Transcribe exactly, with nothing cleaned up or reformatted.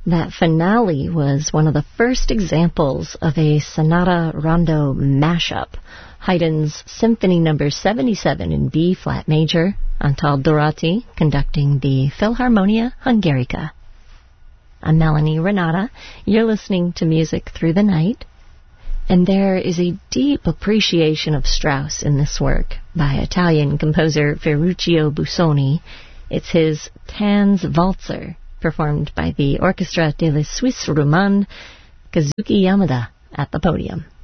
That finale was one of the first examples of a sonata rondo mashup. Haydn's Symphony Number seventy-seven in B-flat major, Antal Dorati conducting the Philharmonia Hungarica. I'm Melanie Renata. You're listening to Music Through the Night. And there is a deep appreciation of Strauss in this work by Italian composer Ferruccio Busoni. It's his Tanz Walzer, performed by the Orchestra delle Suisse Romande, Kazuki Yamada at the podium.